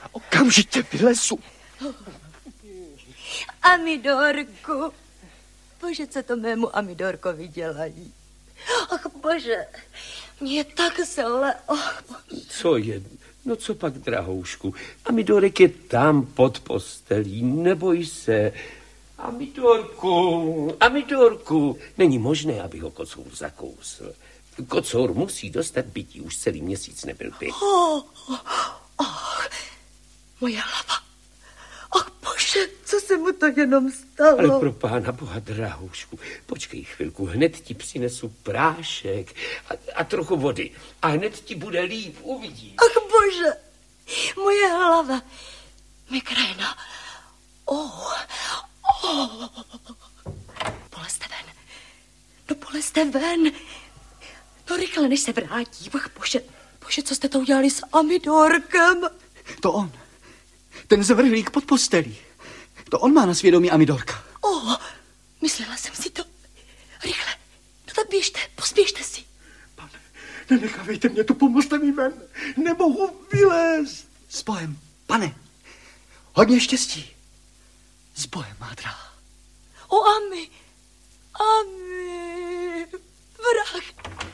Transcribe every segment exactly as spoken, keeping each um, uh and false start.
Okamžitě vylezu. Amidorku. Bože, co to mému Amidorkovi dělají. Ach, bože, mě je tak zle. Oh. Co je? No co pak, drahoušku? Amidorek je tam pod postelí, neboj se. Amidorku, Amidorku. Není možné, aby ho kocour zakousl. Kocour musí dostat bytí, už celý měsíc nebyl pit. Oh, oh, oh, moje hlava. Ach, bože, co se mu to jenom stalo? Ale pro pána boha, drahoušku, počkej chvilku, hned ti přinesu prášek a, a trochu vody. A hned ti bude líp, uvidíš. Ach, bože, moje hlava. Migréna. Oh, oh. Polezte ven. No, polezte ven. No, rychle, než se vrátí. Ach, bože, bože, co jste to udělali s Amidorkem? To on. Ten zvrhlík pod postelí. To on má na svědomí Amidorka. Oh, myslela jsem si to. Rychle, no tak běžte, pospěšte si. Pane, nenechávejte mě tu, pomozte mi ven. Nemohu vylézt. S Bohem, pane. Hodně štěstí. S Bohem, má dráha. O, Ami, Ami, vrah.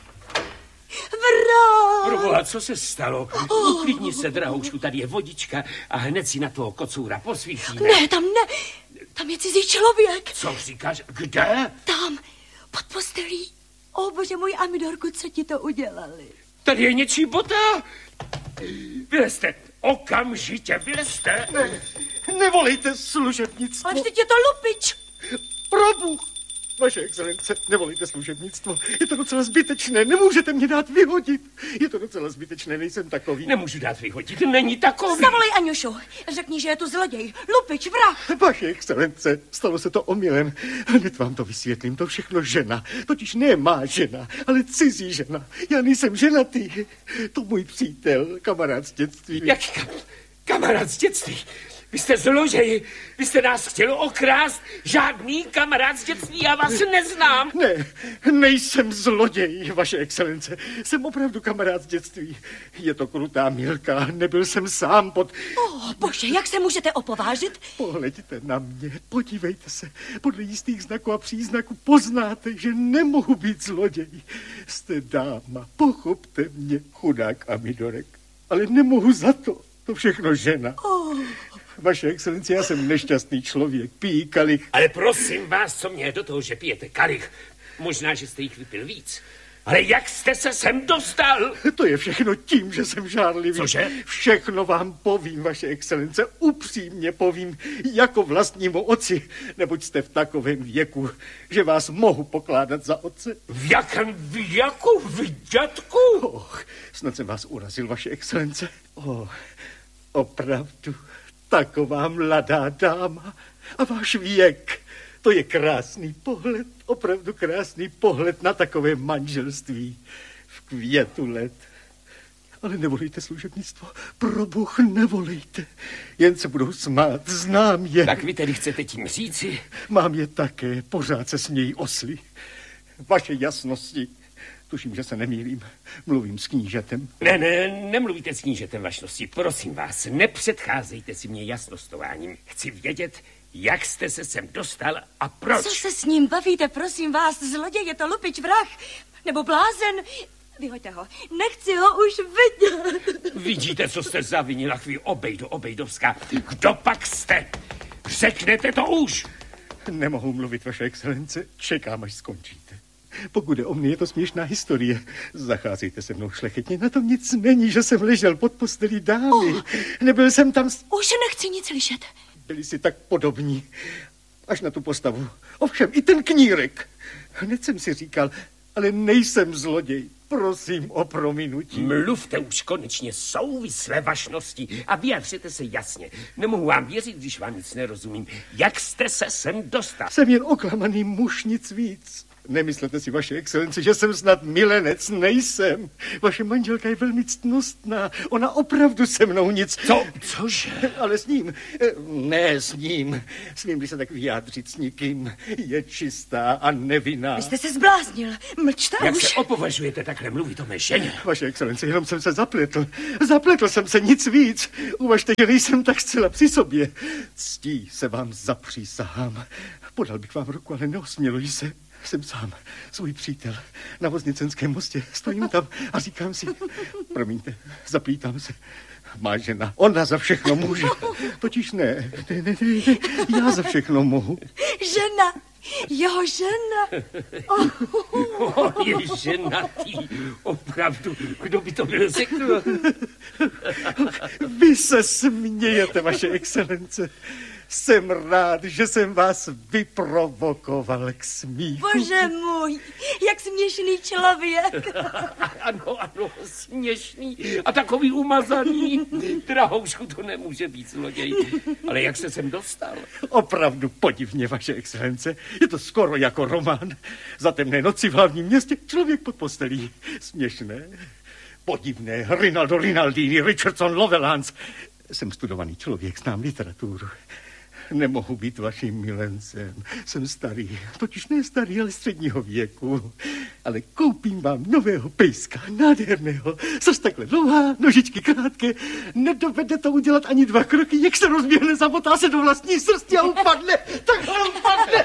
Vrah! Proboha, co se stalo? Oh. Uklidni se, drahoušku, tady je vodička a hned si na toho kocoura posvítíme. Ne, tam ne. Tam je cizí člověk. Co říkáš? Kde? Tam, pod postelí. O, bože můj Amidorku, co ti to udělali? Tady je něčí bota. Vylezte, okamžitě, vylezte. Ne, nevolejte služebnictvo. Ale vždyť je to lupič. Probůh. Vaše excelence, nevolejte služebnictvo. Je to docela zbytečné, nemůžete mě dát vyhodit. Je to docela zbytečné, nejsem takový. Nemůžu dát vyhodit, není takový. Zavolej Aňušu, řekni, že je tu zloděj, lupič, vrah. Vaše excelence, stalo se to omylem. Hned vám to vysvětlím, to všechno žena. Totiž ne má žena, ale cizí žena. Já nejsem ženatý. To můj přítel, kamarád z dětství. Jaký kam, kamarád z dětství? Vy jste zloději, vy jste nás chtěli okrást, žádný kamarád z dětství, já vás neznám. Ne, nejsem zloděj, vaše excelence, jsem opravdu kamarád z dětství. Je to krutá mýlka, nebyl jsem sám pod... Oh, bože, jak se můžete opovážit? Pohleďte na mě, podívejte se, podle jistých znaků a příznaků poznáte, že nemohu být zloděj. Jste dáma, pochopte mě, chudák Amidorek, ale nemohu za to, to všechno žena. Oh. Vaše excelenci, já jsem nešťastný člověk, pijí kalich. Ale prosím vás, co mě je do toho, že pijete kalich? Možná, že jste jich vypil víc. Ale jak jste se sem dostal? To je všechno tím, že jsem žárlivý. Cože? Všechno vám povím, vaše excelence, upřímně povím, jako vlastnímu otci, neboť jste v takovém věku, že vás mohu pokládat za otce. V jakém věku, vy dětku? Oh, snad jsem vás urazil, vaše excelence. Oh, opravdu. Taková mladá dáma a váš věk, to je krásný pohled, opravdu krásný pohled na takové manželství v květu let. Ale nevolejte služebnictvo, pro Bůh nevolejte, jen se budou smát, znám je. Tak vy tedy chcete tím říci? Mám je také, pořád se smějí osly. Vaše jasnosti. Tuším, že se nemýlím. Mluvím s knížetem. Ne, ne, nemluvíte s knížetem, vašnosti. Prosím vás, nepředcházejte si mě jasnostováním. Chci vědět, jak jste se sem dostal a proč. Co se s ním bavíte, prosím vás? Zloděj, je to lupič, vrah nebo blázen? Vyhoďte ho, nechci ho už vidět. Vidíte, co jste zavinila, chví obejdo, obejdovská. Kdo pak jste? Řeknete to už. Nemohu mluvit, vaše excelence. Čekám, až skončíte. Pokud je o mě, je to směšná historie. Zacházejte se mnou šlechetně, na tom nic není, že jsem ležel pod postelí dámy. Oh. Nebyl jsem tam... S... Už nechci nic slyšet. Byli si tak podobní, až na tu postavu. Ovšem, i ten knírek. Hned jsem si říkal, ale nejsem zloděj. Prosím o prominutí. Mluvte už konečně souvislé, vašnosti, a vyjadřete se jasně. Nemohu vám věřit, když vám nic nerozumím. Jak jste se sem dostal? Jsem jen oklamaný muž, nic víc. Nemyslete si, vaše excelence, že jsem snad milenec, nejsem. Vaše manželka je velmi ctnostná, ona opravdu se mnou nic... Co? Cože? Ale s ním, ne s ním, smím se tak vyjádřit s nikým, je čistá a nevinná. Vy jste se zbláznil, mlčte Jak už. se opovažujete takhle mluvit o mé ženě? Vaše excelence, jenom jsem se zapletl. Zapletl jsem se, nic víc. Uvažte, že nejsem tak zcela při sobě. Ctí se vám zapřísahám. Podal bych vám ruku, ale neosměluji se. Jsem sám, svůj přítel. Na Voznicenském mostě stojím tam a říkám si, promiňte, zaplítám se. Má žena, ona za všechno může. Totiž ne, ne, ne, ne, ne, já za všechno mohu. Žena, jeho žena. Oh. Oh, je ženatý, opravdu, kdo by to byl řekl? Vy se smějete, vaše excelence. Jsem rád, že jsem vás vyprovokoval k smíchu. Bože můj, jak směšný člověk. Ano, ano, směšný a takový umazaný. Drahoušku, to nemůže být zloděj. Ale jak se sem dostal? Opravdu podivně, vaše excelence. Je to skoro jako román. Za temné noci v hlavním městě člověk pod postelí. Směšné, podivné. Rinaldo Rinaldini, Richardson Lovelace. Jsem studovaný člověk, znám literaturu. Nemohu být vaším milencem. Jsem starý, totiž ne starý, ale středního věku. Ale koupím vám nového pejska, nádherného. Zas takhle dlouhá, nožičky krátké. Nedovede to udělat ani dva kroky, jak se rozběhne, zamotá se do vlastní srsti a upadne. Takhle upadne.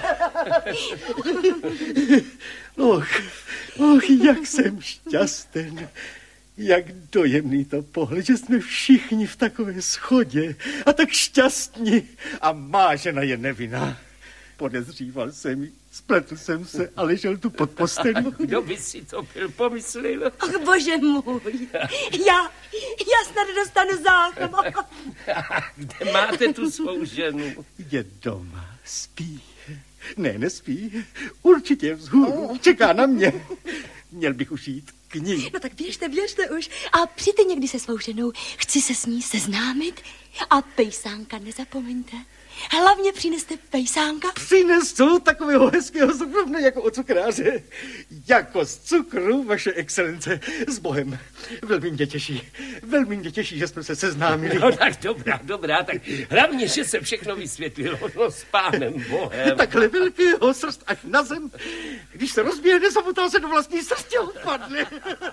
Och, och, jak jsem šťasten. Jak dojemný to pohled, že jsme všichni v takové shodě a tak šťastní. A má žena je nevinná. Podezříval jsem ji, spletl jsem se a ležel tu pod postelí. Kdo by si to byl pomyslel? Ach, bože můj, já, já snad dostanu záchvat. Kde máte tu svou ženu? Je doma, spí. Ne, nespí, určitě vzhůru, čeká na mě. Měl bych už jít k ní. No tak běžte, běžte už. A přijďte někdy se svou ženou. Chci se s ní seznámit. A pejsánka nezapomeňte. Hlavně přineste pejsánka. Přinesu takového hezkého zrovna jako od cukráře. Jako z cukru, vaše excelence. S Bohem. Velmi mě těší. Velmi mě těší, že jsme se seznámili. No tak dobrá, dobrá. Tak hlavně, že se všechno vysvětlilo. No s pánem Bohem. Takhle velkého, srst až na zem. Když se rozběhne, zamotá se do vlastní srsti a upadne.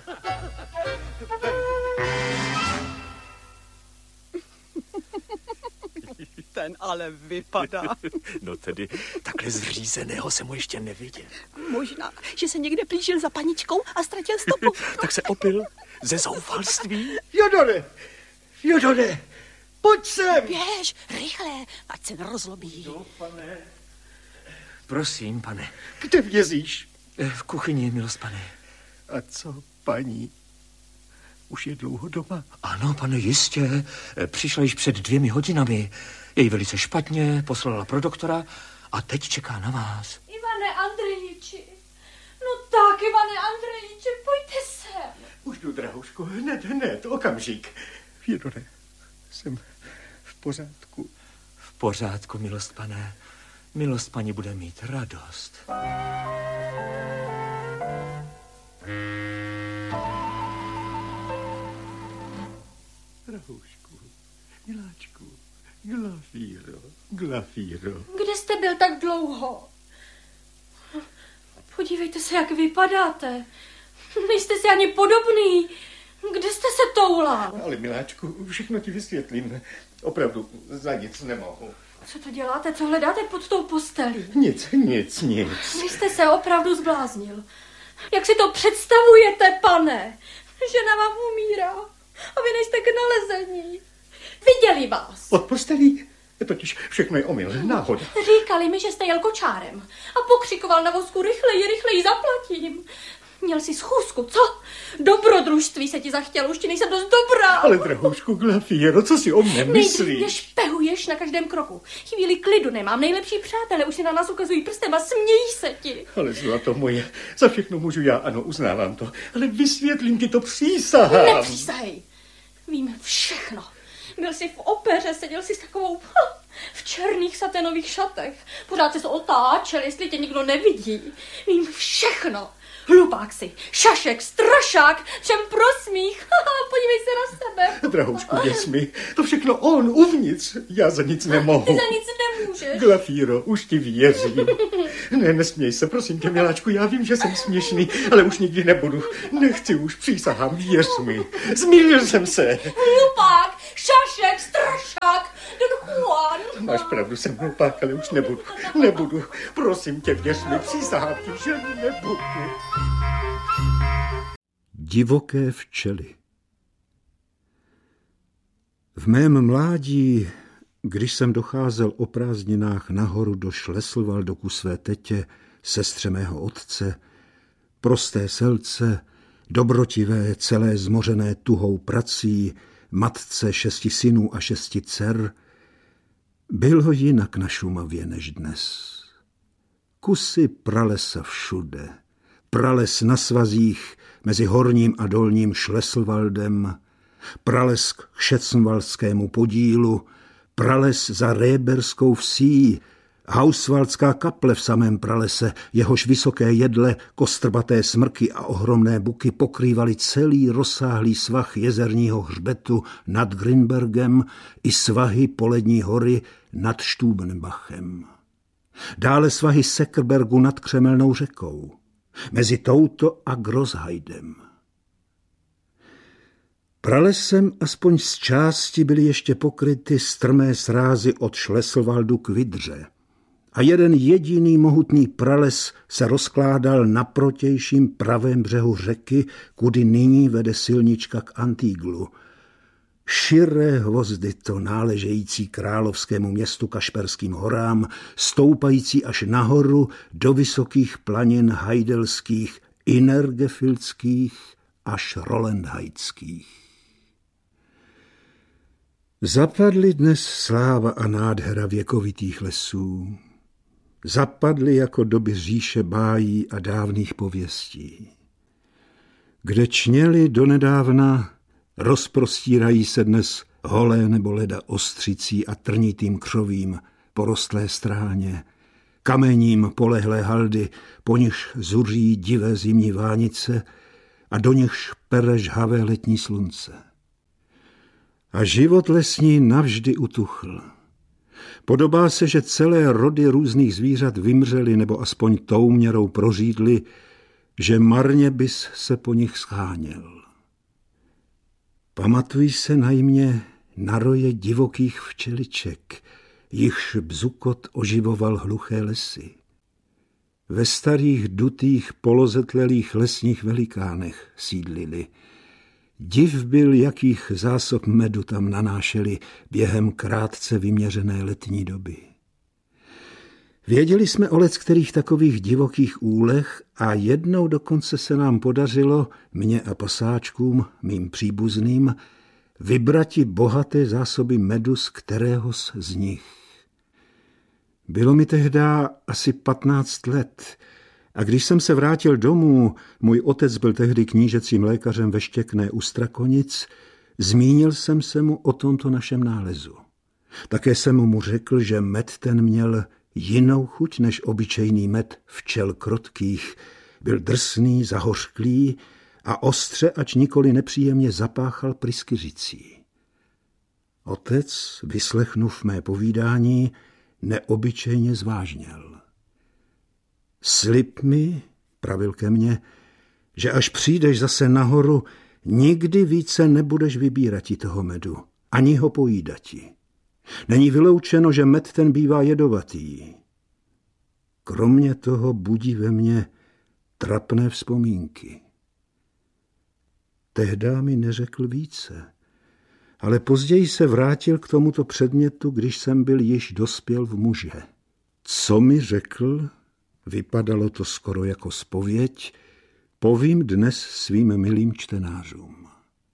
Ten ale vypadá. No tedy, takhle zřízeného jsem mu ještě neviděl. Možná, že se někde plížil za paničkou a ztratil stopu. Tak se opil ze zoufalství. Jodore, Jodore, pojď sem. Běž, rychle, ať se nerozlobí. No, pane. Prosím, pane. Kde vězíš? V kuchyni, milost pane. A co, paní? Už je dlouho doma? Ano, pane, jistě. Přišla již před dvěmi hodinami. Je jí velice špatně, poslala pro doktora a teď čeká na vás. Ivane Andrejiči, no tak, Ivane Andrejiči, pojďte sem. Už jdu, drahoušku, hned, hned, okamžik. Jodore, jsem v pořádku. V pořádku, milost pane. Milost paní bude mít radost. Drahoušku, miláčku, Glafíro, Glafíro. Kde jste byl tak dlouho? Podívejte se, jak vypadáte. Nejste si ani podobný. Kde jste se toulal? Ale miláčku, všechno ti vysvětlím. Opravdu za nic nemohu. Co to děláte? Co hledáte pod tou postelí? Nic, nic, nic. Vy jste se opravdu zbláznil. Jak si to představujete, pane? Žena vám umírá a vy nejste k nalezení. Viděli vás. Od postelí? Totiž všechno je omyl, náhoda. Říkali mi, že jste jel kočárem a pokřikoval na vozku rychleji, rychleji zaplatím. Měl jsi schůzku, co? Dobrodružství se ti zachtělo, už ti nejsem dost dobrá. Ale drahoušku Glafíro, co si o mne myslíš? Nejdřív mě špehuješ na každém kroku. Chvíli klidu nemám, nejlepší přátelé už si na nás ukazují prstem a smějí se ti. Ale zlato moje, za všechno můžu já, ano, uznávám to. Ale vysvětlím ti to, přísahám. Nepřísahej. Vím všechno. Byl jsi v opeře, seděl jsi s takovou v černých saténových šatech. Pořád se otáčel, jestli tě nikdo nevidí. Vím všechno. Hlupák si, šašek, strašák, všem prosmích. Podívej se na sebe. Drahoušku, věř mi, to všechno on uvnitř. Já za nic nemohu. Ty za nic nemůžeš. Glafíro, už ti věřím. Ne, nesměj se, prosím tě, miláčku, já vím, že jsem směšný, ale už nikdy nebudu. Nechci už, přísahám, věř mi. Zmýlil jsem se. Hlupák, šašek, strašák, Don Juan. Máš pravdu, jsem hlupák, ale už nebudu. Nebudu. Prosím tě, věř mi, přísahám ti, že nebudu. Divoké včely. V mém mládí, když jsem docházel o prázdninách nahoru do Šleslvaldu ku své tetě, sestře mého otce, prosté selce, dobrotivé, celé zmořené tuhou prací, matce šesti synů a šesti dcer, bylo jinak na Šumavě než dnes. Kusy pralesa všude, prales na svazích mezi horním a dolním Šleslvaldem, prales k Šecnvaldskému podílu, prales za Réberskou vsí, Hausvaldská kaple v samém pralese, jehož vysoké jedle, kostrbaté smrky a ohromné buky pokrývaly celý rozsáhlý svah jezerního hřbetu nad Grinbergem i svahy Polední hory nad Stubenbachem. Dále svahy Sekerbergu nad Křemelnou řekou, mezi touto a Grossheidem. Pralesem aspoň z části byly ještě pokryty strmé srázy od Šleslvaldu k Vidře a jeden jediný mohutný prales se rozkládal na protějším pravém břehu řeky, kudy nyní vede silnička k Antiglu. Širé hvozdy to náležející královskému městu Kašperským horám, stoupající až nahoru do vysokých planin heidelských, inergefildských až rolandheidských. Zapadly dnes sláva a nádhera věkovitých lesů. Zapadly jako doby říše bájí a dávných pověstí. Kde čněly donedávna, rozprostírají se dnes holé nebo leda ostřicí a trnitým křovím porostlé stráně, kamením polehlé haldy, po nichž zuří divé zimní vánice a do nichž pere žhavé letní slunce. A život lesní navždy utuchl. Podobá se, že celé rody různých zvířat vymřely nebo aspoň tou měrou prořídly, že marně bys se po nich scháněl. Pamatuj se najmě na roje divokých včeliček, jichž bzukot oživoval hluché lesy. Ve starých, dutých, polozetlelých lesních velikánech sídlili. Div byl, jakých zásob medu tam nanášeli během krátce vyměřené letní doby. Věděli jsme o leckterých takových divokých úlech a jednou dokonce se nám podařilo, mně a pasáčkům, mým příbuzným, vybrati bohaté zásoby medu z kteréhos z nich. Bylo mi tehdá asi patnáct let a když jsem se vrátil domů, můj otec byl tehdy knížecím lékařem ve Štěkné u Strakonic, zmínil jsem se mu o tomto našem nálezu. Také jsem mu řekl, že med ten měl jinou chuť než obyčejný med včel krotkých, byl drsný, zahořklý a ostře, ač nikoli nepříjemně zapáchal pryskyřicí. Otec, vyslechnuv mé povídání, neobyčejně zvážněl. Slib mi, pravil ke mně, že až přijdeš zase nahoru, nikdy více nebudeš vybírati toho medu, ani ho pojídati. Není vyloučeno, že med ten bývá jedovatý. Kromě toho budí ve mně trapné vzpomínky. Tehdá mi neřekl více, ale později se vrátil k tomuto předmětu, když jsem byl již dospěl v muže. Co mi řekl, vypadalo to skoro jako zpověď, povím dnes svým milým čtenářům.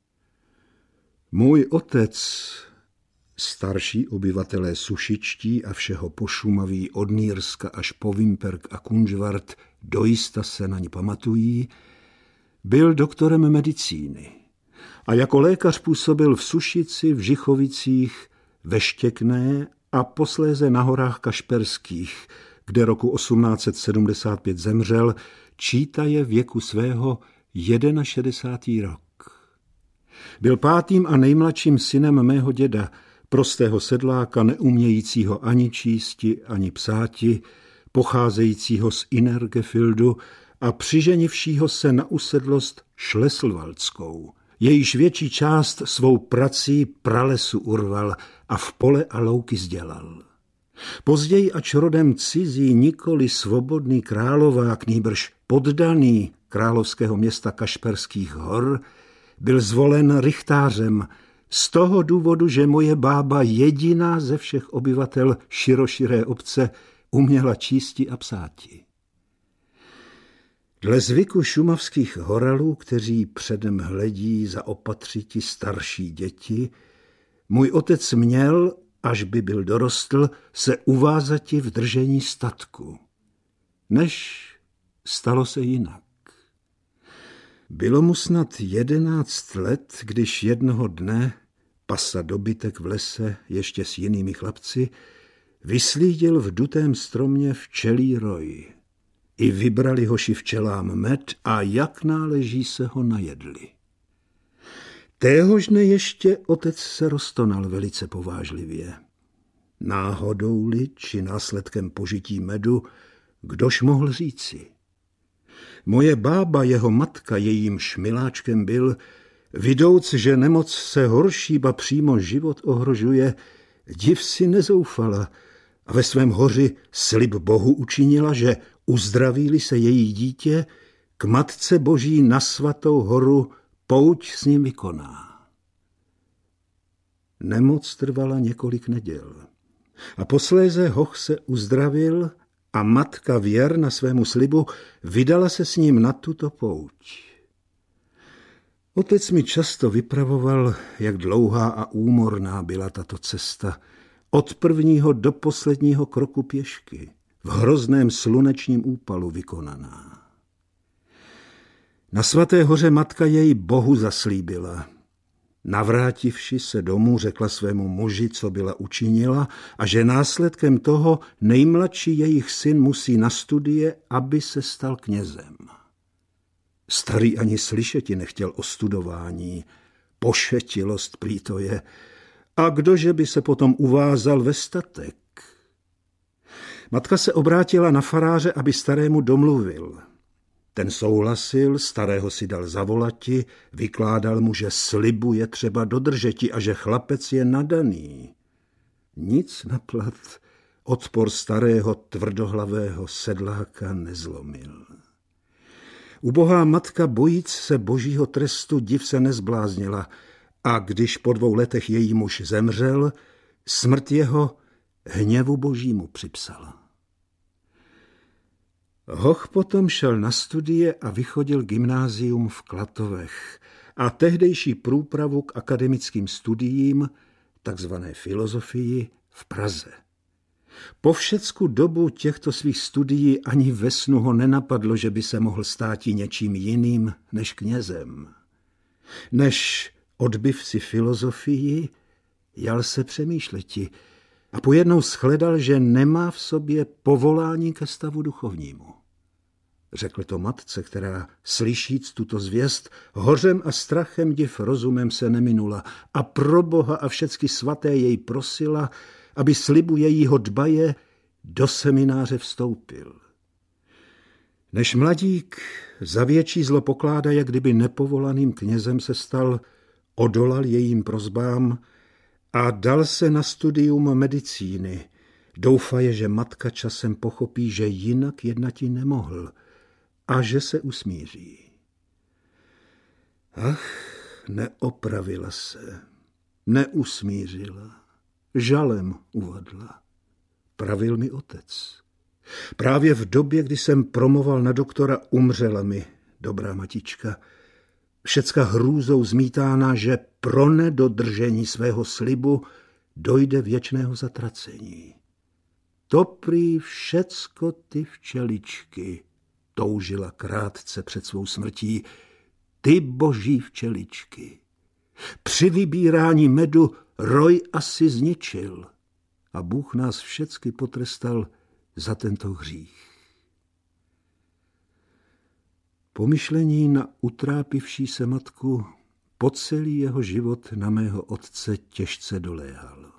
Můj otec, starší obyvatelé Sušičtí a všeho Pošumaví od Nýrska až po Vimperk a Kunžvart dojista se na ně pamatují, byl doktorem medicíny a jako lékař působil v Sušici, v Žichovicích, ve Štěkné a posléze na horách Kašperských, kde roku osmnáct set sedmdesát pět zemřel, čítaje věku svého šedesátý rok. Byl pátým a nejmladším synem mého děda, prostého sedláka, neumějícího ani čísti, ani psáti, pocházejícího z Innergefildu a přiženivšího se na usedlost šleslvaldskou. Jejíž větší část svou prací pralesu urval a v pole a louky sdělal. Později, ač rodem cizí, nikoli svobodný královák, nýbrž poddaný královského města Kašperských hor, byl zvolen rychtářem z toho důvodu, že moje bába jediná ze všech obyvatel široširé obce uměla čísti a psáti. Dle zvyku šumavských horalů, kteří předem hledí za opatřiti starší děti, můj otec měl, až by byl dorostl, se uvázati v držení statku. Než stalo se jinak. Bylo mu snad jedenáct let, když jednoho dne pasa dobytek v lese ještě s jinými chlapci vyslídil v dutém stromě včelí roj. I vybrali hoši včelám med a jak náleží se ho najedli. Téhož dne ještě otec se roztonal velice povážlivě. Náhodou-li či následkem požití medu, kdož mohl říci? Moje bába, jeho matka, jejímž miláčkem byl, vidouc, že nemoc se horší, ba přímo život ohrožuje, div si nezoufala a ve svém hoři slib Bohu učinila, že uzdraví-li se její dítě, k Matce Boží na svatou horu pouť s ním vykoná. Nemoc trvala několik neděl a posléze hoch se uzdravil a matka věrna svému slibu vydala se s ním na tuto pouť. Otec mi často vypravoval, jak dlouhá a úmorná byla tato cesta, od prvního do posledního kroku pěšky, v hrozném slunečním úpalu vykonaná. Na svaté hoře matka jej Bohu zaslíbila. Navrátivši se domů, řekla svému muži, co byla učinila, a že následkem toho nejmladší jejich syn musí na studie, aby se stal knězem. Starý ani slyšeti nechtěl o studování, pošetilost prý to je, a kdože by se potom uvázal ve statek. Matka se obrátila na faráře, aby starému domluvil. Ten souhlasil, starého si dal zavolati, vykládal mu, že slibu je třeba dodržeti a že chlapec je nadaný. Nic naplat odpor starého tvrdohlavého sedláka nezlomil. Ubohá matka, bojíc se božího trestu, div se nezbláznila a když po dvou letech její muž zemřel, smrt jeho hněvu božímu připsala. Hoch potom šel na studie a vychodil gymnázium v Klatovech a tehdejší průpravu k akademickým studiím, takzvané filozofii, v Praze. Po všecku dobu těchto svých studií ani ve snu ho nenapadlo, že by se mohl státi něčím jiným než knězem. Než odbyv si filozofii, jal se přemýšleti a pojednou shledal, že nemá v sobě povolání ke stavu duchovnímu. Řekl to matce, která, slyšíc tuto zvěst, hořem a strachem div rozumem se neminula a pro Boha a všecky svaté jej prosila, aby slibu jejího dbaje do semináře vstoupil. Než mladík za větší zlo pokládá, jak kdyby nepovolaným knězem se stal, odolal jejím prosbám a dal se na studium medicíny. Doufaje, že matka časem pochopí, že jinak jednati nemohl a že se usmíří. Ach, neopravila se, neusmířila, žalem uvadla. Pravil mi otec. Právě v době, kdy jsem promoval na doktora, umřela mi dobrá matička, všecka hrůzou zmítána, že pro nedodržení svého slibu dojde věčného zatracení. To prý všecko ty včeličky, toužila krátce před svou smrtí, ty boží včeličky. Při vybírání medu roj asi zničil a Bůh nás všecky potrestal za tento hřích. Pomyšlení na utrápivší se matku po celý jeho život na mého otce těžce doléhalo.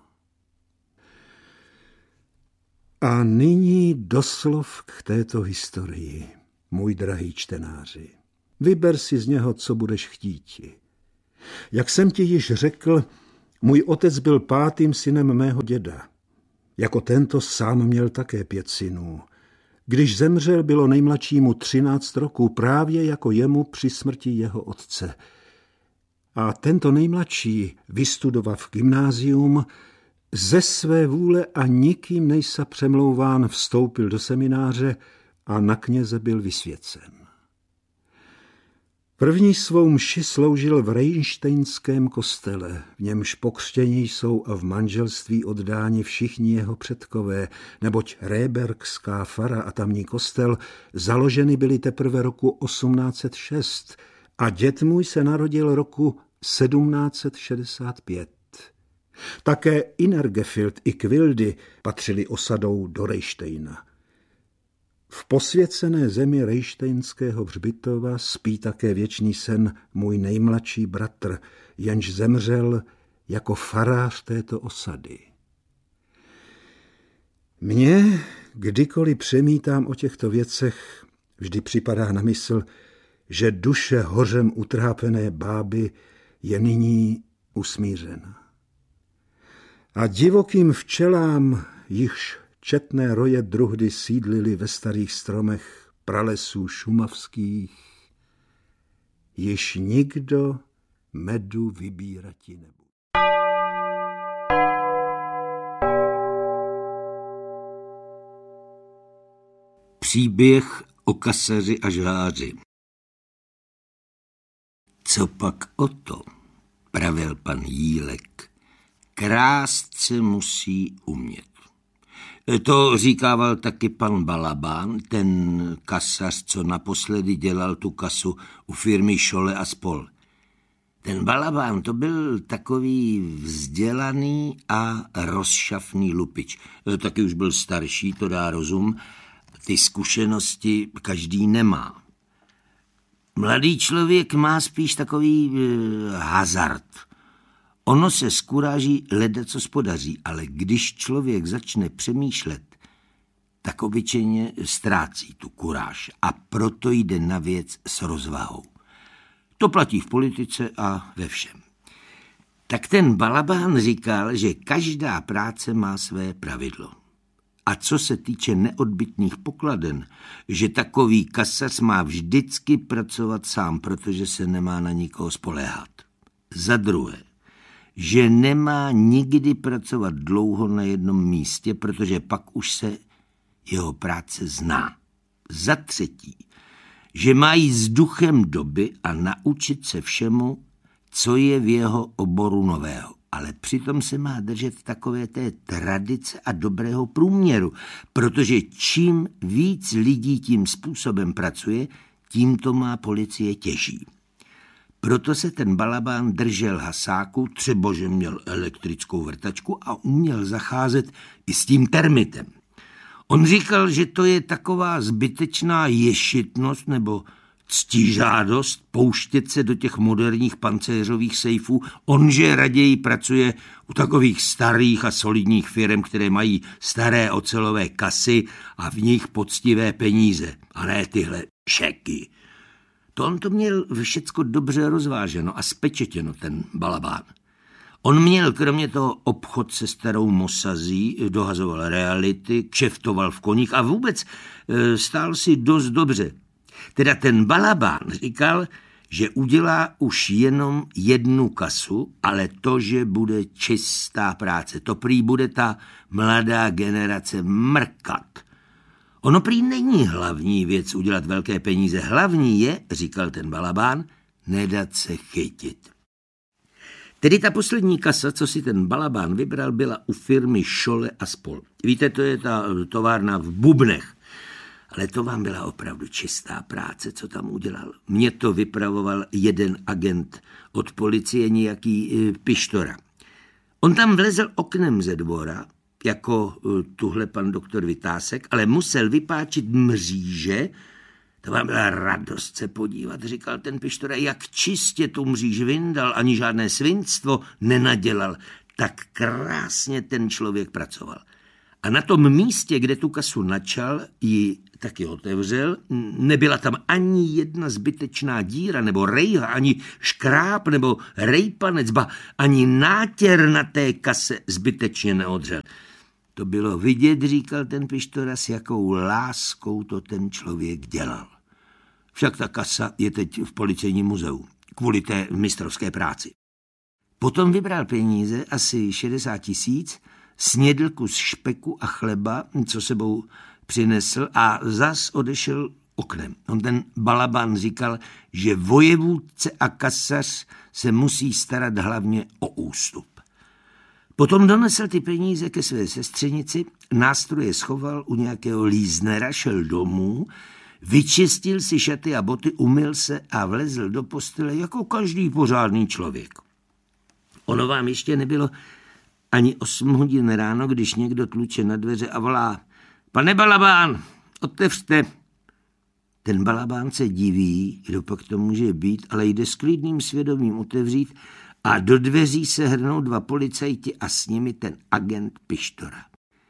A nyní doslov k této historii, můj drahý čtenáři. Vyber si z něho, co budeš chtíti. Jak jsem ti již řekl, můj otec byl pátým synem mého děda. Jako tento sám měl také pět synů. Když zemřel, bylo nejmladšímu třináct roků, právě jako jemu při smrti jeho otce. A tento nejmladší, vystudovav gymnázium, ze své vůle a nikým nejsa přemlouván vstoupil do semináře a na kněze byl vysvěcen. První svou mši sloužil v Rejnštejnském kostele, v němž pokřtění jsou a v manželství oddáni všichni jeho předkové, neboť Rébergská fara a tamní kostel založeny byly teprve roku osmnáct set šest a dět můj se narodil roku sedmnáct set šedesát pět. Také Innergefild i Kvildy patřili osadou do Rejštejna. V posvěcené zemi Rejštejnského hřbitova spí také věčný sen můj nejmladší bratr, jenž zemřel jako farář této osady. Mně, kdykoliv přemítám o těchto věcech, vždy připadá na mysl, že duše hořem utrápené báby je nyní usmířena. A divokým včelám, jichž četné roje druhdy sídlily ve starých stromech pralesů šumavských, již nikdo medu vybírati nebude. Příběh o kasaři a žháři. Co pak o to, pravil pan Jílek, krást se musí umět. To říkával taky pan Balabán, ten kasař, co naposledy dělal tu kasu u firmy Šole a spol. Ten Balabán to byl takový vzdělaný a rozšafný lupič. Taky už byl starší, to dá rozum. Ty zkušenosti každý nemá. Mladý člověk má spíš takový eh, hazard. Ono se z kuráží ledaco spodaří, ale když člověk začne přemýšlet, tak obyčejně ztrácí tu kuráž a proto jde na věc s rozvahou. To platí v politice a ve všem. Tak ten Balabán říkal, že každá práce má své pravidlo. A co se týče neodbytných pokladen, že takový kasař má vždycky pracovat sám, protože se nemá na nikoho spoléhat. Za druhé, že nemá nikdy pracovat dlouho na jednom místě, protože pak už se jeho práce zná. Za třetí, že má jít s duchem doby a naučit se všemu, co je v jeho oboru nového. Ale přitom se má držet takové té tradice a dobrého průměru, protože čím víc lidí tím způsobem pracuje, tím to má policie těží. Proto se ten Balabán držel hasáku, třeba že měl elektrickou vrtačku a uměl zacházet i s tím termitem. On říkal, že to je taková zbytečná ješitnost nebo ctižádost pouštět se do těch moderních pancéřových sejfů, onže raději pracuje u takových starých a solidních firem, které mají staré ocelové kasy a v nich poctivé peníze, a ne tyhle šeky. To on to měl všecko dobře rozváženo a spečetěno, ten Balabán. On měl kromě toho obchod se starou Mosazí, dohazoval reality, kšeftoval v koních a vůbec e, stál si dost dobře. Teda ten Balabán říkal, že udělá už jenom jednu kasu, ale to, že bude čistá práce. To prý bude ta mladá generace mrkat. Ono prý není hlavní věc udělat velké peníze. Hlavní je, říkal ten Balabán, nedat se chytit. Tedy ta poslední kasa, co si ten Balabán vybral, byla u firmy Šole a spol. Víte, to je ta továrna v Bubnech. Ale to vám byla opravdu čistá práce, co tam udělal. Mně to vypravoval jeden agent od policie, nějaký e, Pištora. On tam vlezl oknem ze dvora, jako e, tuhle pan doktor Vytásek, ale musel vypáčit mříže. To vám byla radost se podívat, říkal ten Pištora, jak čistě tu mříž vyndal, ani žádné svinstvo nenadělal. Tak krásně ten člověk pracoval. A na tom místě, kde tu kasu načal, ji taky otevřel. Nebyla tam ani jedna zbytečná díra, nebo rejha, ani škráp, nebo rejpanec, ba ani nátěr na té kase zbytečně neodřel. To bylo vidět, říkal ten Pištora, s jakou láskou to ten člověk dělal. Však ta kasa je teď v policejním muzeu, kvůli té mistrovské práci. Potom vybral peníze, asi šedesát tisíc, snědl kus špeku a chleba, co sebou přinesl, a zas odešel oknem. On ten Balaban říkal, že vojevůdce a kasař se musí starat hlavně o ústup. Potom donesl ty peníze ke své sestřenici, nástroje schoval u nějakého líznera, šel domů, vyčistil si šaty a boty, umyl se a vlezl do postele jako každý pořádný člověk. Ono vám ještě nebylo ani osm hodin ráno, když někdo tluče na dveře a volá: Pane Balabán, otevřte. Ten Balabán se diví, kdo pak to může být, ale jde s klidným svědomím otevřít a do dveří se hrnou dva policajti a s nimi ten agent Pištora.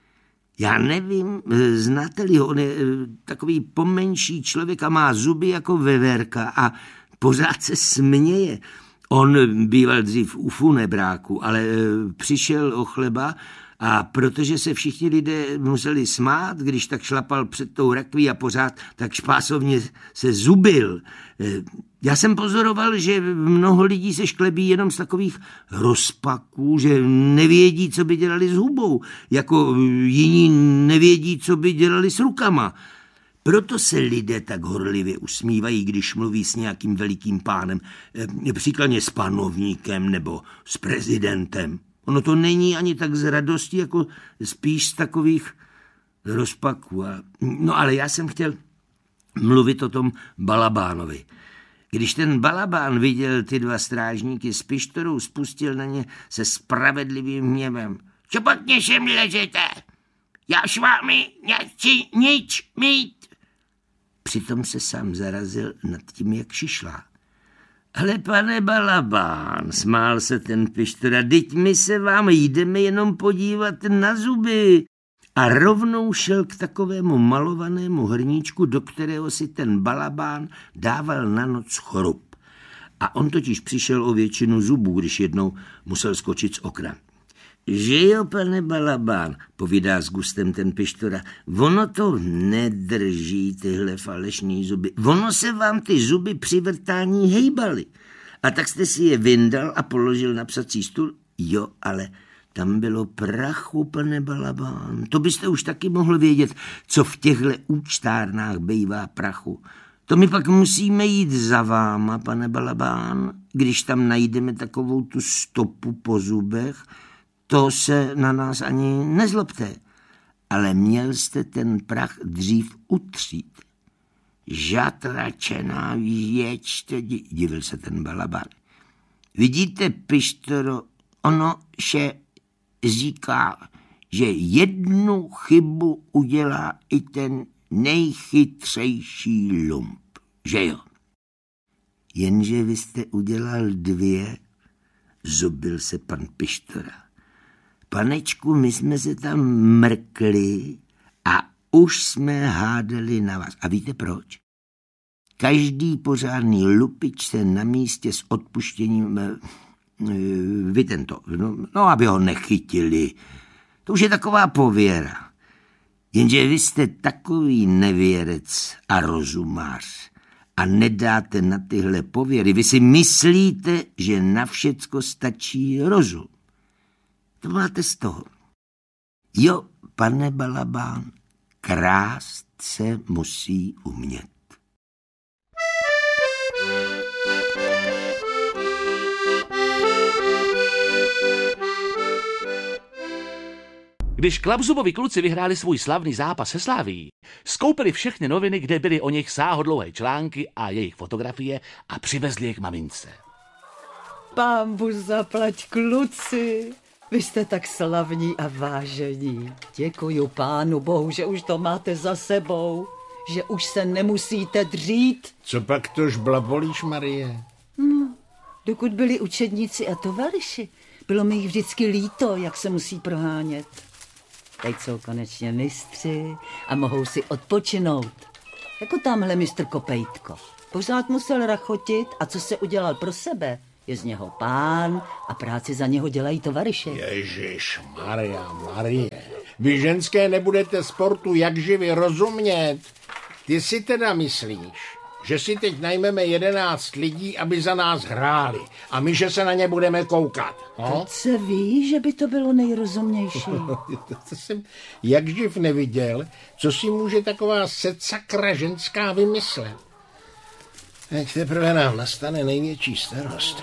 Já nevím, znáte-li ho, on je takový pomenší člověk a má zuby jako veverka a pořád se směje. On býval dřív u funebráku, ale přišel o chleba a protože se všichni lidé museli smát, když tak šlapal před tou rakví a pořád tak špásovně se zubil. Já jsem pozoroval, že mnoho lidí se šklebí jenom z takových rozpaků, že nevědí, co by dělali s hubou, jako jiní nevědí, co by dělali s rukama. Proto se lidé tak horlivě usmívají, když mluví s nějakým velikým pánem, příkladně s panovníkem nebo s prezidentem. Ono to není ani tak z radosti, jako spíš z takových rozpaků. No ale já jsem chtěl mluvit o tom Balabánovi. Když ten Balabán viděl ty dva strážníky s Pištorou, spustil na ně se spravedlivým hněvem. Co pak mě sem ležete? Já s vámi nechci nič mít. Přitom se sám zarazil nad tím, jak šišlá. Ale pane Balabán, smál se ten Pištora, dyť my se vám jdeme jenom podívat na zuby. A rovnou šel k takovému malovanému hrníčku, do kterého si ten Balabán dával na noc chorub. A on totiž přišel o většinu zubů, když jednou musel skočit z okna. Že jo, pane Balabán, povídá s gustem ten Pištora, ono to nedrží, tyhle falešný zuby. Ono se vám ty zuby při vrtání hejbaly. A tak jste si je vyndal a položil na psací stůl. Jo, ale tam bylo prachu, pane Balabán. To byste už taky mohl vědět, co v těchto účtárnách bejvá prachu. To my pak musíme jít za váma, pane Balabán, když tam najdeme takovou tu stopu po zubech. To se na nás ani nezlobte, ale měl jste ten prach dřív utřít. Žatračená věč, divil se ten Balabán. Vidíte, Pištoro, ono se říká, že jednu chybu udělá i ten nejchytřejší lump, že jo? Jenže vy jste udělal dvě, zubil se pan Pištora. Panečku, my jsme se tam mrkli a už jsme hádali na vás. A víte proč? Každý pořádný lupič se na místě s odpuštěním vy tento, no, no aby ho nechytili. To už je taková pověra. Jenže vy jste takový nevěrec a rozumář a nedáte na tyhle pověry. Vy si myslíte, že na všecko stačí rozum. To máte z toho. Jo, pane Balabán, krást se musí umět. Když Klapzubovi kluci vyhráli svůj slavný zápas se Slavií, skoupili všechny noviny, kde byly o nich sáhodlouhé články a jejich fotografie a přivezli je k mamince. Pánbůh zaplať, kluci, vy jste tak slavní a vážení. Děkuju pánu bohu, že už to máte za sebou, že už se nemusíte dřít. Co pak tož blabolíš, Marie? No, dokud byli učedníci a tovaryši, bylo mi jich vždycky líto, jak se musí prohánět. Teď jsou konečně mistři a mohou si odpočinout. Jako tamhle mistr Kopejtko. Pořád musel rachotit a co se udělal pro sebe, je z něho pán a práci za něho dělají tovaryše. Ježiš, Maria, Marie. Vy ženské nebudete sportu jak živě rozumět. Ty si teda myslíš, že si teď najmeme jedenáct lidí, aby za nás hráli a my, že se na ně budeme koukat. No? Teď se ví, že by to bylo nejrozumnější. To jsem jak živ neviděl, co si může taková secakra ženská vymyslet. Teď teprve nám nastane největší starost.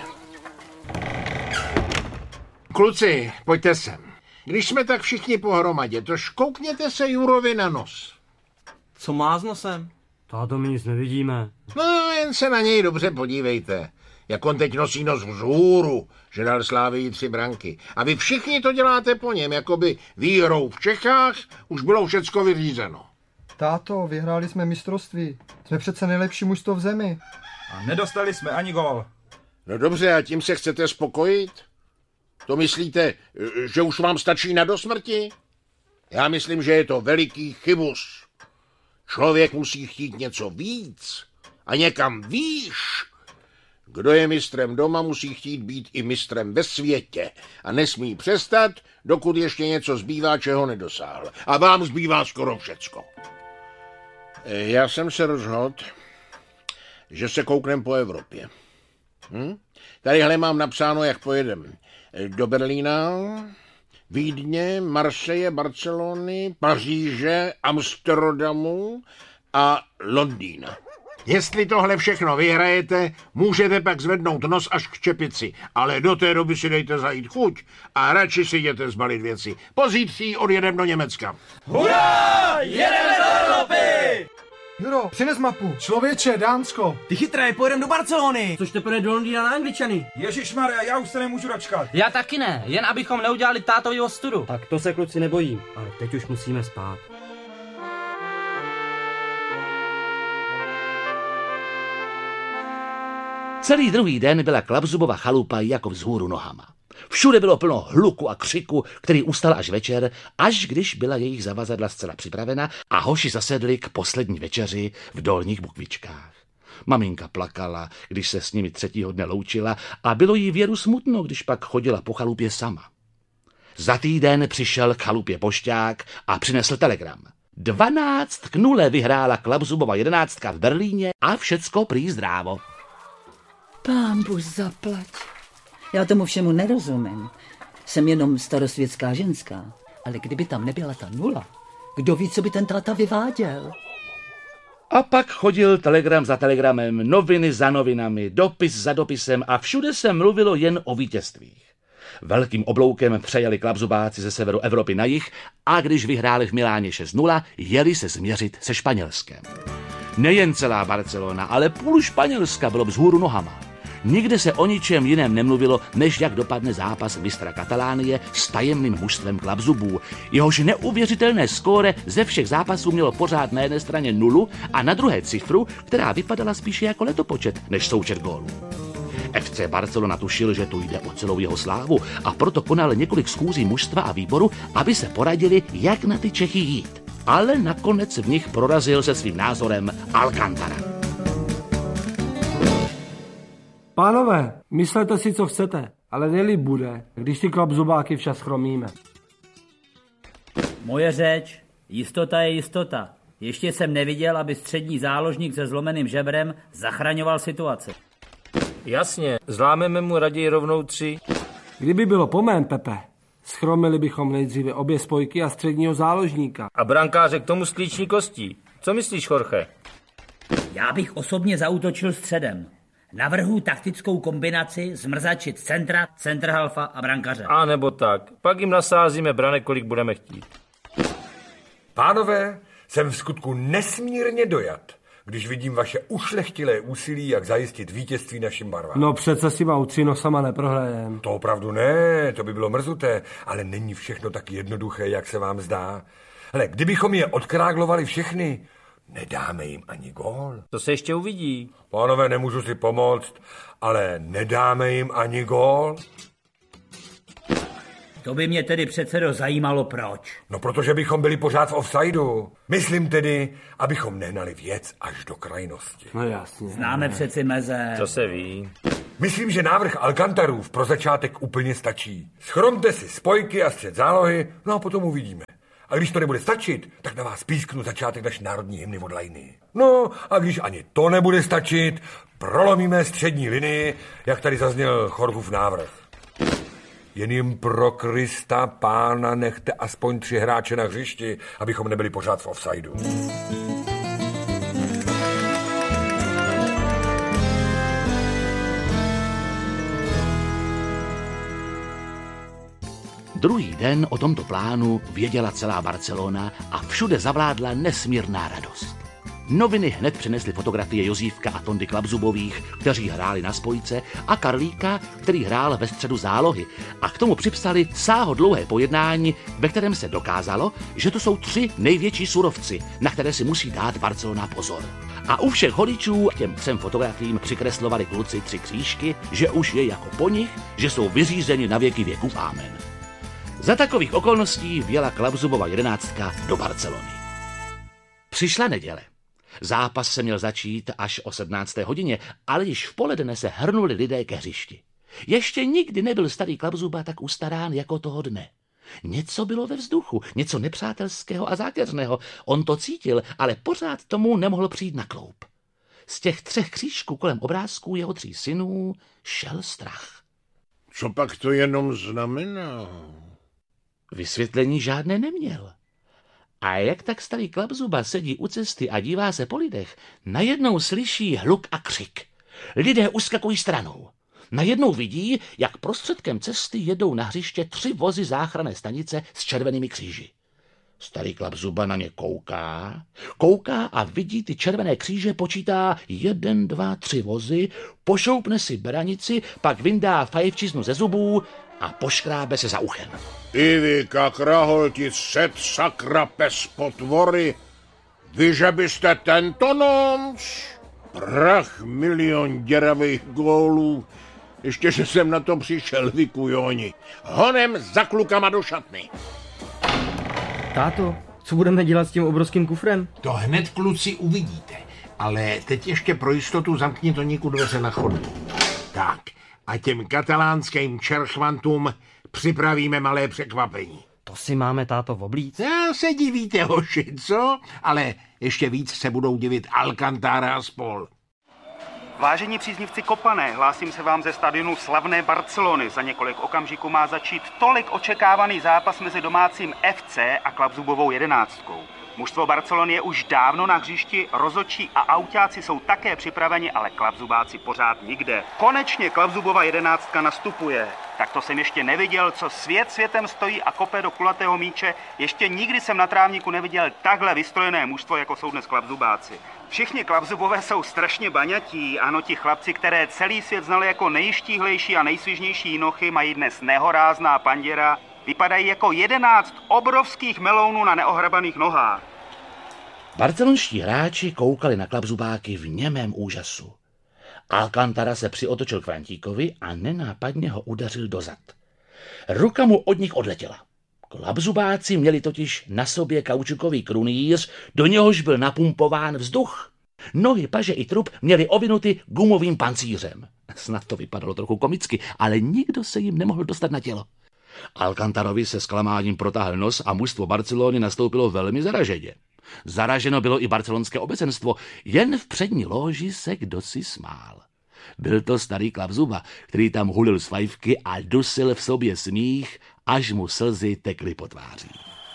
Kluci, pojďte sem. Když jsme tak všichni pohromadě, to škoukněte se Jurovi na nos. Co má s nosem? Táto, my nic nevidíme. No, jen se na něj dobře podívejte. Jak on teď nosí nos vzhůru, že dal Slávii tři branky. A vy všichni to děláte po něm, jako by výhrou v Čechách už bylo všecko vyřízeno. Táto, vyhráli jsme mistrovství. Jsme přece nejlepší mužstvo v zemi. A nedostali jsme ani gól. No dobře, a tím se chcete spokojit? To myslíte, že už vám stačí na dosmrti? Já myslím, že je to veliký chybus. Člověk musí chtít něco víc a někam výš. Kdo je mistrem doma, musí chtít být i mistrem ve světě a nesmí přestat, dokud ještě něco zbývá, čeho nedosáhl. A vám zbývá skoro všecko. Já jsem se rozhodl, že se kouknem po Evropě. Hm? Tadyhle mám napsáno, jak pojedem do Berlína, Vídně, Marseille, Barcelony, Paříže, Amsterdamu a Londýna. Jestli tohle všechno vyhrajete, můžete pak zvednout nos až k čepici, ale do té doby si dejte zajít chuť a radši si jděte zbalit věci. Pozítří odjedem do Německa. Hurá! Jedeme do Evropy! Juro, přines mapu. Člověče, Dánsko. Ty chytré, pojedem do Barcelony. Což teprve do Londýna na Angličany. Ježišmarja, já už se nemůžu dočkat. Já taky ne, jen abychom neudělali tátovi ostudu. Tak to se kluci nebojí, ale teď už musíme spát. Celý druhý den byla Klapzubova chalupa jako vzhůru nohama. Všude bylo plno hluku a křiku, který ustal až večer, až když byla jejich zavazadla zcela připravena a hoši zasedli k poslední večeři v Dolních Bukvičkách. Maminka plakala, když se s nimi třetího dne loučila a bylo jí věru smutno, když pak chodila po chalupě sama. Za týden přišel k chalupě pošťák a přinesl telegram. Dvanáct k nule vyhrála Klapzubova jedenáctka v Berlíně a všecko prý zdrávo. Pánbůh zaplať. Já tomu všemu nerozumím. Jsem jenom starosvětská ženská. Ale kdyby tam nebyla ta nula, kdo ví, co by ten táta vyváděl? A pak chodil telegram za telegramem, noviny za novinami, dopis za dopisem a všude se mluvilo jen o vítězstvích. Velkým obloukem přejeli Klapzubáci ze severu Evropy na jih a když vyhráli v Miláně šest nula, jeli se změřit se Španělskem. Nejen celá Barcelona, ale půl Španělska bylo vzhůru nohama. Nikde se o ničem jiném nemluvilo, než jak dopadne zápas mistra Katalánie s tajemným mužstvem Klapzubů. Jehož neuvěřitelné skóre ze všech zápasů mělo pořád na jedné straně nulu a na druhé cifru, která vypadala spíše jako letopočet než součet gólů. F C Barcelona tušil, že tu jde o celou jeho slávu a proto konal několik schůzí mužstva a výboru, aby se poradili, jak na ty Čechy jít. Ale nakonec v nich prorazil se svým názorem Alcántara. Pánové, myslete si, co chcete, ale nejlíp bude, když ty Klapzubáky včas chromíme. Moje řeč, jistota je jistota. Ještě jsem neviděl, aby střední záložník se zlomeným žebrem zachraňoval situaci. Jasně, zlámeme mu raději rovnou tři. Kdyby bylo po mém, Pepe, schromili bychom nejdříve obě spojky a středního záložníka. A brankáře k tomu s klíční kostí. Co myslíš, Jorge? Já bych osobně zaútočil středem. Navrhuji taktickou kombinaci zmrzačit centra, centrhalfa a brankaře. A nebo tak. Pak jim nasázíme branek, kolik budeme chtít. Pánové, jsem v skutku nesmírně dojat, když vidím vaše ušlechtilé úsilí, jak zajistit vítězství našim barvám. No přece si má tři nosama neprohrajem. To opravdu ne, to by bylo mrzuté, ale není všechno tak jednoduché, jak se vám zdá. Hele, kdybychom je odkráglovali všechny, nedáme jim ani gól. To se ještě uvidí. Pánové, nemůžu si pomoct, ale nedáme jim ani gól. To by mě tedy předsedo zajímalo proč. No protože bychom byli pořád v offsideu. Myslím tedy, abychom nehnali věc až do krajnosti. No jasně. Známe přeci meze. To se ví. Myslím, že návrh Alcantarův pro začátek úplně stačí. Schromte si spojky a střed zálohy, no a potom uvidíme. A když to nebude stačit, tak na vás písknu začátek naší národní hymny od Lajny. No a když ani to nebude stačit, prolomíme střední linii, jak tady zazněl Chorchův návrh. Jen jim pro Krista pána nechte aspoň tři hráče na hřišti, abychom nebyli pořád v offsideu. Druhý den o tomto plánu věděla celá Barcelona a všude zavládla nesmírná radost. Noviny hned přinesly fotografie Jozívka a Tondy Klapzubových, kteří hráli na spojce, a Karlíka, který hrál ve středu zálohy, a k tomu připsali sáhodlouhé pojednání, ve kterém se dokázalo, že to jsou tři největší surovci, na které si musí dát Barcelona pozor. A u všech holičů těm třem fotografiím přikreslovali kluci tři křížky, že už je jako po nich, že jsou vyřízeni na věky věků amen. Za takových okolností vjela Klapzubova jedenáctka do Barcelony. Přišla neděle. Zápas se měl začít až o sedmnácté hodině, ale již v poledne se hrnuli lidé ke hřišti. Ještě nikdy nebyl starý Klapzuba tak ustarán jako toho dne. Něco bylo ve vzduchu, něco nepřátelského a zákeřného. On to cítil, ale pořád tomu nemohl přijít na kloup. Z těch třech křížků kolem obrázků jeho tří synů šel strach. Co pak to jenom znamená? Vysvětlení žádné neměl. A jak tak starý Klapzuba sedí u cesty a dívá se po lidech, najednou slyší hluk a křik. Lidé uskakují stranou. Najednou vidí, jak prostředkem cesty jedou na hřiště tři vozy záchranné stanice s červenými kříži. Starý Klapzuba na ně kouká, kouká a vidí ty červené kříže, počítá jeden, dva, tři vozy, pošoupne si beranici, pak vyndá fajfčiznu ze zubů a poškrábe se za uchem. I vy, kakraholti, set sakra pes potvory, vy, že byste tento noc? Prach milion děravých gólů, ještě, že jsem na to přišel, vy kujoni. Honem za klukama do šatny. Táto, co budeme dělat s tím obrovským kufrem? To hned, kluci, uvidíte. Ale teď ještě pro jistotu zamkni to někud dveře na chodbu. Tak, a těm katalánským čerchvantům připravíme malé překvapení. To si máme, táto, oblíct? Já se divíte, hoši, co? Ale ještě víc se budou divit Alcantara a spol. Vážení příznivci kopané, hlásím se vám ze stadionu slavné Barcelony. Za několik okamžiků má začít tolik očekávaný zápas mezi domácím F C a Klapzubovou jedenáctkou. Mužstvo Barcelony je už dávno na hřišti, rozhodčí a autáci jsou také připraveni, ale Klapzubáci pořád nikde. Konečně Klapzubova jedenáctka nastupuje. Tak to jsem ještě neviděl, co svět světem stojí a kope do kulatého míče. Ještě nikdy jsem na trávníku neviděl takhle vystrojené mužstvo, jako jsou dnes Klapzubáci. Všichni Klapzubové jsou strašně baňatí, ano, ti chlapci, které celý svět znali jako nejštíhlejší a nejsvižnější jinochy, mají dnes nehorázná panděra. Vypadají jako jedenáct obrovských melounů na neohrabaných nohách. Barcelonští hráči koukali na Klapzubáky v němém úžasu. Alcantara se přiotočil k Frantíkovi a nenápadně ho udeřil do zad. Ruka mu od nich odletěla. Klapzubáci měli totiž na sobě kaučukový krunýř, do něhož byl napumpován vzduch. Nohy, paže i trup měli ovinuty gumovým pancířem. Snad to vypadalo trochu komicky, ale nikdo se jim nemohl dostat na tělo. Alcantarovi se zklamáním protáhl nos a mužstvo Barcelony nastoupilo velmi zaraženě. Zaraženo bylo i barcelonské obecenstvo, jen v přední lóži se kdosi smál. Byl to starý Klapzuba, který tam hulil z fajfky a dusil v sobě smích, až mu slzy tekly po tváří.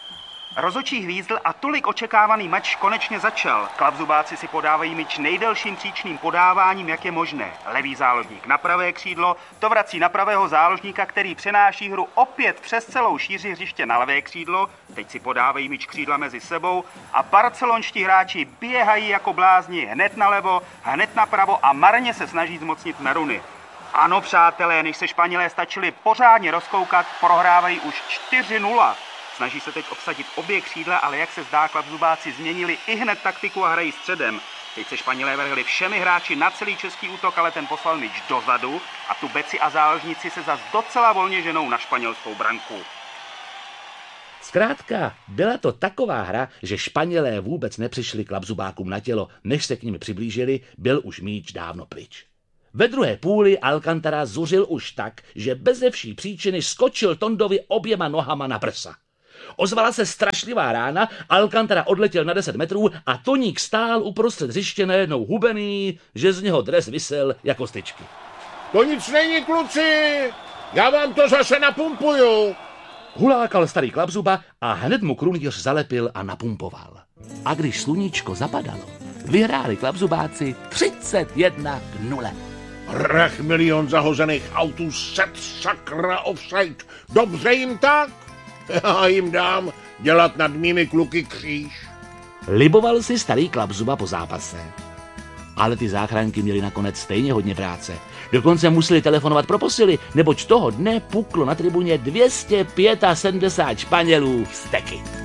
Rozhodčí hvízdl a tolik očekávaný mač konečně začal. Klapzubáci si podávají míč nejdelším příčným podáváním, jak je možné. Levý záložník na pravé křídlo, to vrací na pravého záložníka, který přenáší hru opět přes celou šíři hřiště na levé křídlo. Teď si podávají míč křídla mezi sebou a barcelonští hráči běhají jako blázni hned nalevo, hned napravo a marně se snaží zmocnit Meruny. Ano, přátelé, než se Španělé stačili pořádně rozkoukat, prohrávají už čtyři nula. Snaží se teď obsadit obě křídla, ale jak se zdá, klapzubáci změnili i hned taktiku a hrají středem. Teď se Španělé vrhli všemi hráči na celý český útok, ale ten poslal míč dozadu a tu beci a záložníci se zas docela volně ženou na španělskou branku. Zkrátka, byla to taková hra, že Španělé vůbec nepřišli klapzubákům na tělo. Než se k nim přiblížili, byl už míč dávno pryč. Ve druhé půli Alcantara zuřil už tak, že beze vší příčiny skočil Tondovi oběma nohama na prsa. Ozvala se strašlivá rána, Alcantara odletěl na deset metrů a Toník stál uprostřed hřiště najednou hubený, že z něho dres visel jako styčky. To nic není, kluci, já vám to zase napumpuju. Hulákal starý klapzuba a hned mu krunýř zalepil a napumpoval. A když sluníčko zapadalo, vyhráli klapzubáci třicet jedna k nule. Rach milion zahozených autů, set sakra offside. Dobře jim tak? Já jim dám dělat nad mými kluky kříž. Liboval si starý klapzuba po zápase. Ale ty záchranky měly nakonec stejně hodně práce. Dokonce museli telefonovat pro posily, neboť toho dne puklo na tribuně dvě stě sedmdesát pět Španělů v steky.